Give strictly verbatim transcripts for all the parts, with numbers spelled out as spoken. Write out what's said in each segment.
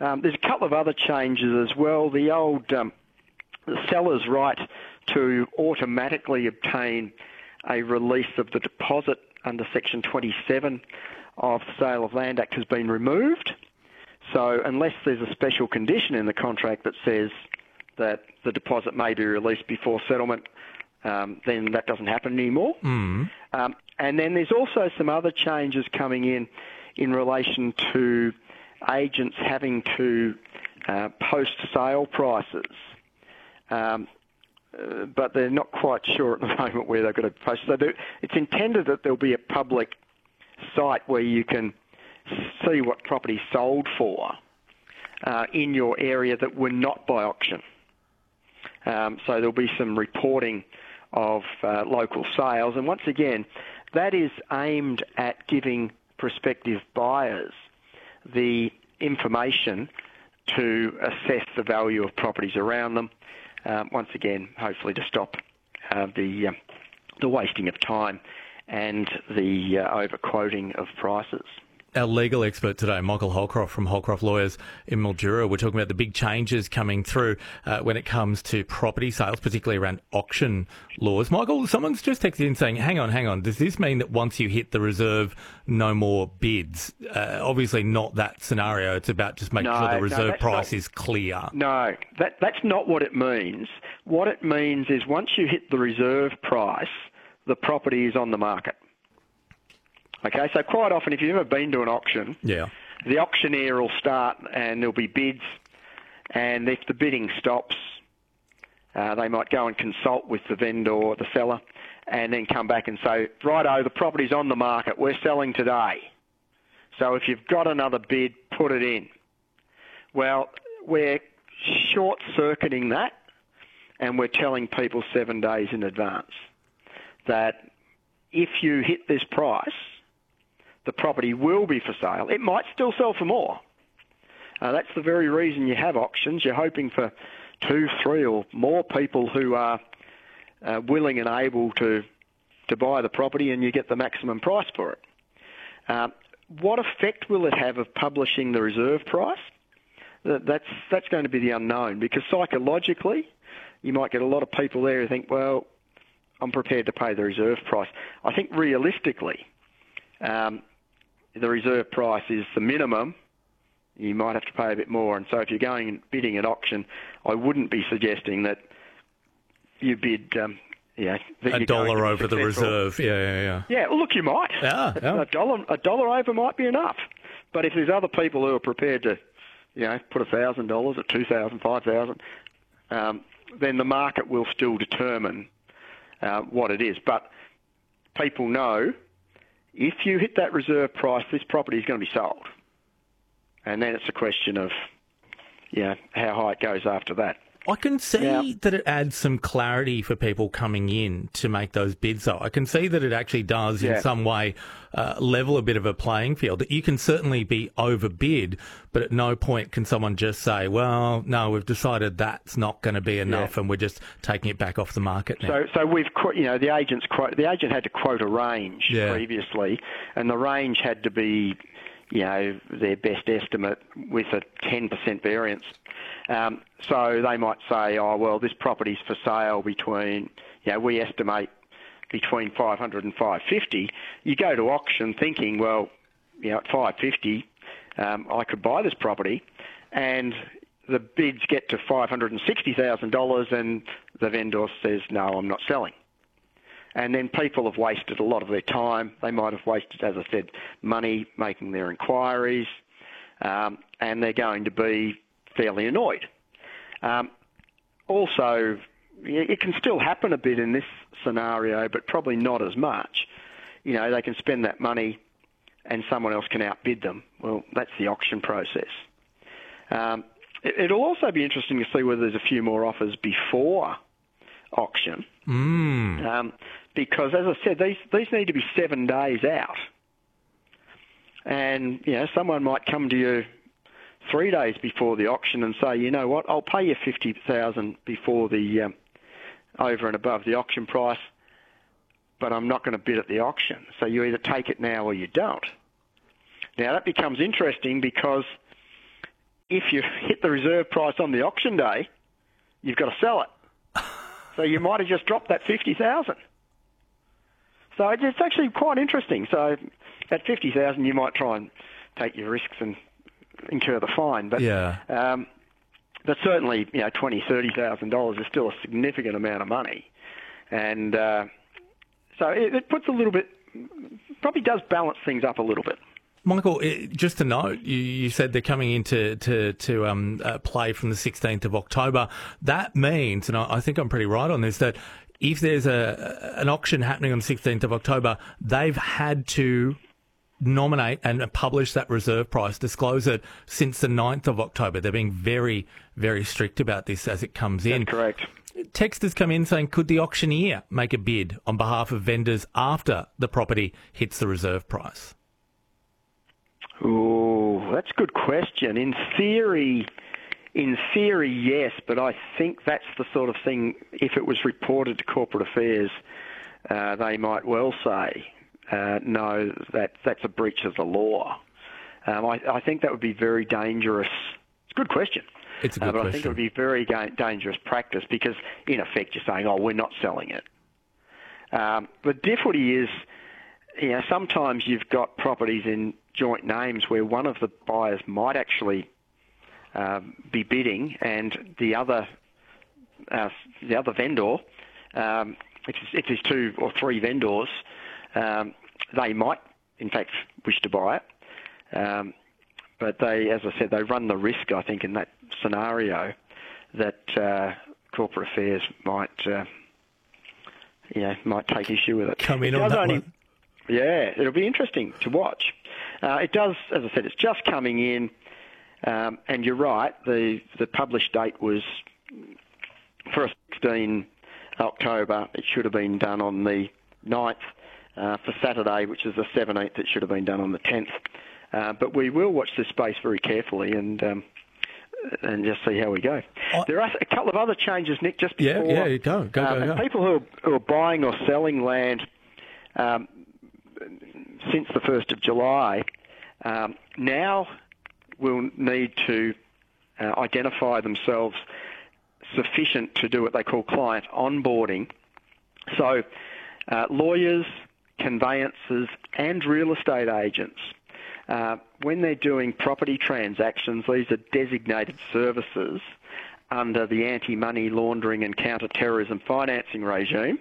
Um, there's a couple of other changes as well. The old um, the seller's right to automatically obtain a release of the deposit under Section twenty-seven of the Sale of Land Act has been removed. So unless there's a special condition in the contract that says that the deposit may be released before settlement, um, then that doesn't happen anymore. Mm. Um, and then there's also some other changes coming in in relation to agents having to uh, post sale prices. Um, uh, but they're not quite sure at the moment where they're going to post. So it's intended that there'll be a public site where you can see what property sold for uh, in your area that were not by auction. Um, so there'll be some reporting of uh, local sales. And once again, that is aimed at giving prospective buyers the information to assess the value of properties around them. Um, once again, hopefully to stop uh, the uh, the wasting of time and the uh, overquoting of prices. Our legal expert today, Michael Holcroft from Holcroft Lawyers in Mildura, we're talking about the big changes coming through uh, when it comes to property sales, particularly around auction laws. Michael, someone's just texted in saying, hang on, hang on, does this mean that once you hit the reserve, no more bids? Uh, obviously not that scenario. It's about just making no, sure the reserve no, price not, is clear. No, that, that's not what it means. What it means is once you hit the reserve price, the property is on the market. Okay, so quite often, if you've ever been to an auction, yeah. the auctioneer will start and there'll be bids, and if the bidding stops, uh, they might go and consult with the vendor or the seller and then come back and say, righto, the property's on the market, we're selling today. So if you've got another bid, put it in. Well, we're short-circuiting that, and we're telling people seven days in advance that if you hit this price, the property will be for sale. It might still sell for more. Uh, that's the very reason you have auctions. You're hoping for two, three or more people who are uh, willing and able to to buy the property, and you get the maximum price for it. Uh, what effect will it have of publishing the reserve price? That's, that's going to be the unknown, because psychologically you might get a lot of people there who think, well, I'm prepared to pay the reserve price. I think realistically, um, the reserve price is the minimum. You might have to pay a bit more. And so if you're going and bidding at auction, I wouldn't be suggesting that you bid um, yeah, that a dollar over the reserve. Yeah, yeah, yeah. Yeah, well, look, you might. Yeah, yeah. A dollar, a dollar over might be enough. But if there's other people who are prepared to, you know, put one thousand dollars or two thousand dollars, five thousand dollars, um, then the market will still determine uh, what it is. But people know if you hit that reserve price, this property is going to be sold. And then it's a question of, you know, how high it goes after that. I can see yeah. that it adds some clarity for people coming in to make those bids, though. I can see that it actually does, yeah. in some way, uh, level a bit of a playing field. That you can certainly be overbid, but at no point can someone just say, well, no, we've decided that's not going to be enough, yeah. and we're just taking it back off the market now. So, so we've, you know, the agent's quote, the agent had to quote a range yeah. previously, and the range had to be, you know, their best estimate with a ten percent variance. Um, so they might say, oh, well, this property's for sale between, you know, we estimate between five hundred and five fifty. You go to auction thinking, well, you know, at five fifty, um, I could buy this property, and the bids get to five hundred sixty thousand dollars and the vendor says, no, I'm not selling. And then people have wasted a lot of their time. They might have wasted, as I said, money making their inquiries, um, and they're going to be fairly annoyed. Um, also, it can still happen a bit in this scenario, but probably not as much. You know, they can spend that money and someone else can outbid them. Well, that's the auction process. Um, it, it'll also be interesting to see whether there's a few more offers before auction. Mm. Um, because, as I said, these, these need to be seven days out. And, you know, someone might come to you three days before the auction and say, you know what, I'll pay you fifty thousand dollars before the, um, over and above the auction price, but I'm not going to bid at the auction. So you either take it now or you don't. Now that becomes interesting because if you hit the reserve price on the auction day, you've got to sell it. So you might have just dropped that fifty thousand. So it's actually quite interesting. So at fifty thousand, you might try and take your risks and incur the fine. But yeah. um, but certainly, you know, twenty, thirty thousand dollars is still a significant amount of money, and uh, so it, it puts a little bit, probably does balance things up a little bit. Michael, just to note, you, you said they're coming into to, to um, uh, play from the sixteenth of October. That means, and I, I think I'm pretty right on this, that if there's a an auction happening on the sixteenth of October, they've had to nominate and publish that reserve price, disclose it since the ninth of October. They're being very, very strict about this as it comes in. That's correct. Text has come in saying, could the auctioneer make a bid on behalf of vendors after the property hits the reserve price? Oh, that's a good question. In theory, in theory, yes, but I think that's the sort of thing, if it was reported to Corporate Affairs, uh, they might well say, uh, no, that that's a breach of the law. Um, I, I think that would be very dangerous. It's a good question. It's a good uh, but question. I think it would be very ga- dangerous practice because, in effect, you're saying, oh, we're not selling it. Um, the difficulty is, you know, sometimes you've got properties in joint names where one of the buyers might actually um, be bidding, and the other uh, the other vendor, um, if, it's, if there's two or three vendors, um, they might in fact wish to buy it. Um, but they, as I said, they run the risk, I think, in that scenario that uh, Corporate Affairs might, uh, you know, might take issue with it. Come in it on that only, one. Yeah, it'll be interesting to watch. Uh, it does, as I said, it's just coming in, um, and you're right, the, the published date was for sixteenth of October. It should have been done on the ninth. Uh, for Saturday, which is the seventeenth, it should have been done on the tenth. Uh, but we will watch this space very carefully and um, and just see how we go. I, there are a couple of other changes, Nick, just before. Yeah, yeah, go, go, um, go, go. People who are, who are buying or selling land um, since the first of July um, now will need to uh, identify themselves sufficient to do what they call client onboarding. So uh, lawyers, conveyancers and real estate agents, uh, when they're doing property transactions, these are designated services under the anti-money laundering and counter-terrorism financing regime,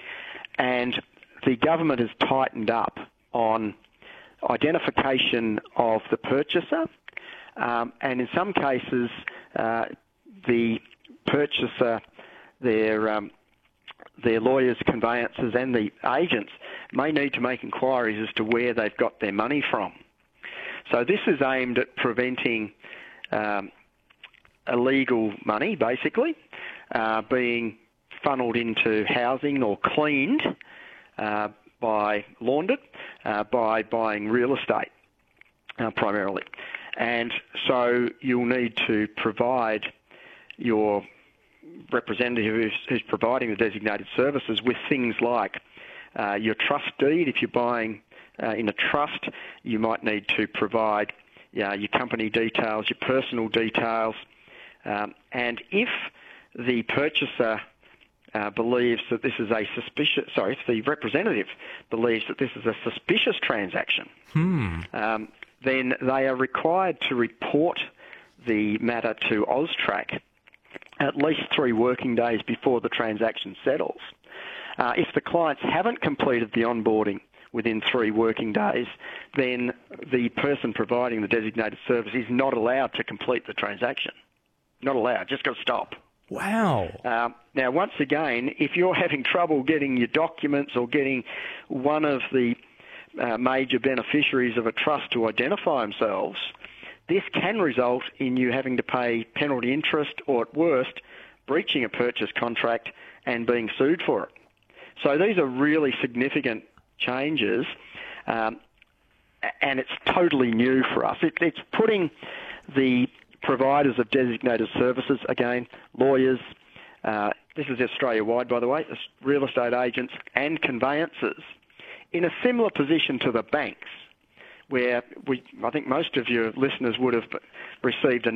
and the government has tightened up on identification of the purchaser, um, and in some cases uh, the purchaser, their um, their lawyers, conveyancers and the agents may need to make inquiries as to where they've got their money from. So this is aimed at preventing um, illegal money, basically, uh, being funneled into housing or cleaned uh, by, laundered, uh, by buying real estate uh, primarily. And so you'll need to provide your representative who's, who's providing the designated services with things like uh, your trust deed. If you're buying uh, in a trust, you might need to provide uh, your company details, your personal details, um, and if the purchaser uh, believes that this is a suspicious, sorry, if the representative believes that this is a suspicious transaction, hmm. um, then they are required to report the matter to AUSTRAC at least three working days before the transaction settles. Uh, if the clients haven't completed the onboarding within three working days, then the person providing the designated service is not allowed to complete the transaction. Not allowed, just got to stop. Wow. Uh, now, once again, if you're having trouble getting your documents or getting one of the uh, major beneficiaries of a trust to identify themselves, this can result in you having to pay penalty interest or, at worst, breaching a purchase contract and being sued for it. So these are really significant changes, um, and it's totally new for us. It, it's putting the providers of designated services, again, lawyers, uh, this is Australia-wide, by the way, real estate agents and conveyancers, in a similar position to the banks, where we, I think most of your listeners would have received a Know Your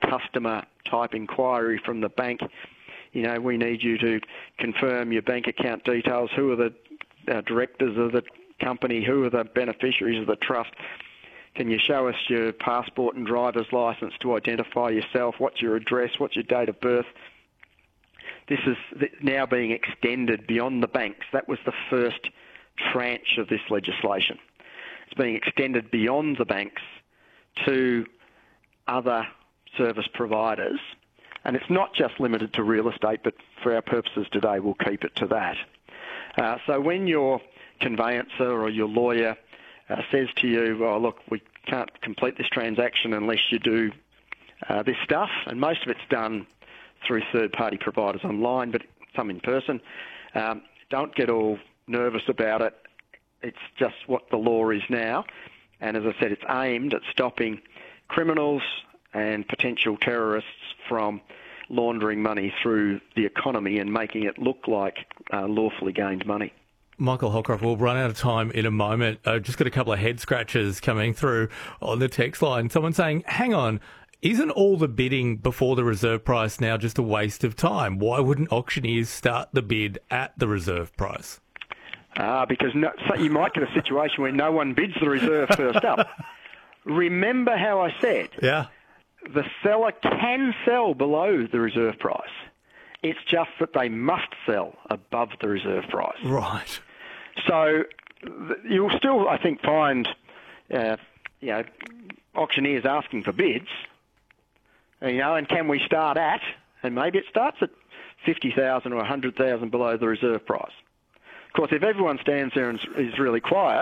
customer type inquiry from the bank. You know, we need you to confirm your bank account details. Who are the uh, directors of the company? Who are the beneficiaries of the trust? Can you show us your passport and driver's licence to identify yourself? What's your address? What's your date of birth? This is now being extended beyond the banks. That was the first tranche of this legislation. It's being extended beyond the banks to other service providers. And it's not just limited to real estate, but for our purposes today, we'll keep it to that. Uh, so when your conveyancer or your lawyer uh, says to you, oh, look, we can't complete this transaction unless you do uh, this stuff, and most of it's done through third-party providers online, but some in person, um, don't get all nervous about it. It's just what the law is now. And as I said, it's aimed at stopping criminals and potential terrorists from laundering money through the economy and making it look like uh, lawfully gained money. Michael Holcroft, we'll run out of time in a moment. I've just got a couple of head scratches coming through on the text line. Someone saying, hang on, isn't all the bidding before the reserve price now just a waste of time? Why wouldn't auctioneers start the bid at the reserve price? Ah, uh, because no, so you might get a situation where no one bids the reserve first up. Remember how I said yeah. the seller can sell below the reserve price. It's just that they must sell above the reserve price. Right. So you'll still, I think, find uh, you know, auctioneers asking for bids. You know, and can we start at, and maybe it starts at fifty thousand or one hundred thousand below the reserve price. Of course, if everyone stands there and is really quiet,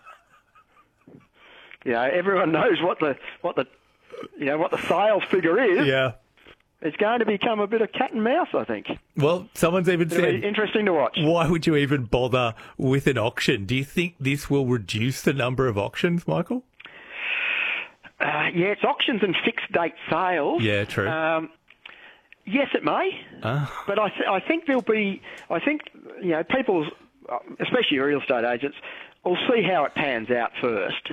you know, everyone knows what the what the you know what the sales figure is. Yeah. It's going to become a bit of cat and mouse, I think. Well, someone's even It'll said, be interesting to watch. Why would you even bother with an auction? Do you think this will reduce the number of auctions, Michael? Uh, yeah, it's auctions and fixed date sales. Yeah, true. Um, yes, it may, uh. but I, th- I think there'll be. I think you know people, especially real estate agents, will see how it pans out first,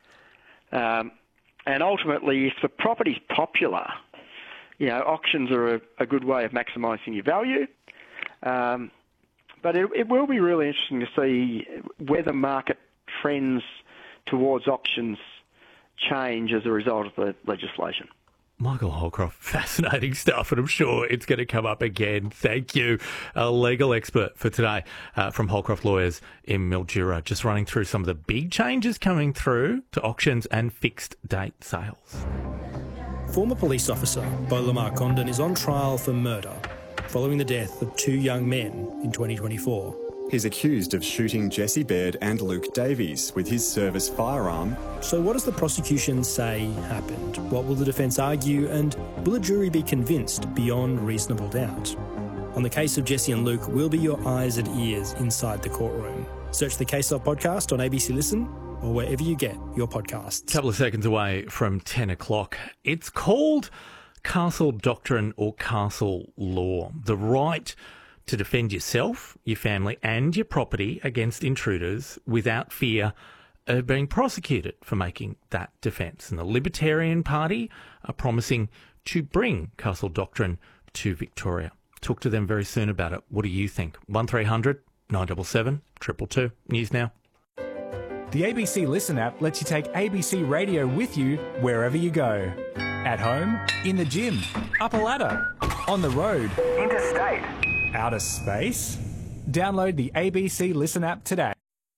um, and ultimately, if the property's popular, you know, auctions are a, a good way of maximising your value. Um, but it, it will be really interesting to see whether market trends towards auctions change as a result of the legislation. Michael Holcroft, fascinating stuff, and I'm sure it's going to come up again. Thank you, a legal expert for today uh, from Holcroft Lawyers in Mildura, just running through some of the big changes coming through to auctions and fixed date sales. Former police officer Beau Lamar Condon is on trial for murder following the death of two young men in twenty twenty-four. He's accused of shooting Jesse Baird and Luke Davies with his service firearm. So what does the prosecution say happened? What will the defence argue, and will a jury be convinced beyond reasonable doubt? On the case of Jesse and Luke, we'll be your eyes and ears inside the courtroom. Search the Case Of podcast on A B C Listen or wherever you get your podcasts. A couple of seconds away from ten o'clock. It's called Castle Doctrine or Castle Law. The right to defend yourself, your family and your property against intruders without fear of being prosecuted for making that defence. And the Libertarian Party are promising to bring Castle Doctrine to Victoria. Talk to them very soon about it. What do you think? one three hundred nine seven seven two two two. News now. The A B C Listen app lets you take A B C Radio with you wherever you go. At home, in the gym, up a ladder, on the road, interstate, outer space. Download the A B C Listen app today.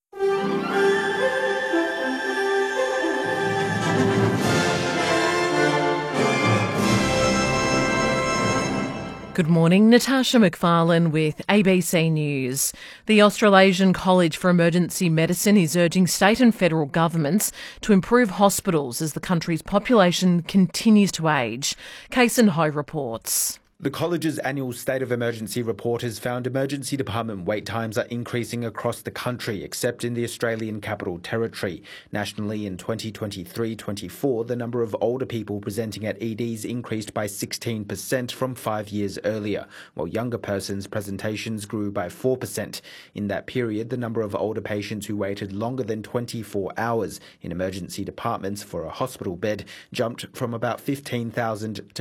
Good morning, Natasha McFarlane with A B C News. The Australasian College for Emergency Medicine is urging state and federal governments to improve hospitals as the country's population continues to age. Kason Ho reports. The college's annual State of Emergency report has found emergency department wait times are increasing across the country, except in the Australian Capital Territory. Nationally, in twenty twenty-three twenty-four, the number of older people presenting at E Ds increased by sixteen percent from five years earlier, while younger persons' presentations grew by four percent. In that period, the number of older patients who waited longer than twenty-four hours in emergency departments for a hospital bed jumped from about fifteen thousand to